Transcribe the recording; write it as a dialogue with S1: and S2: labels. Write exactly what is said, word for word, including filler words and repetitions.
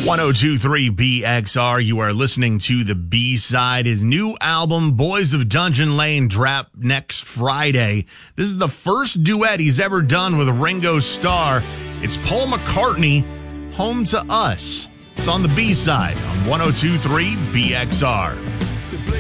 S1: ten twenty-three B X R, you are listening to the B-side. His new album, Boys of Dungeon Lane, drop next Friday. This is the first duet he's ever done with Ringo Starr. It's Paul McCartney, Home to Us. It's on the B-side on ten twenty-three B X R.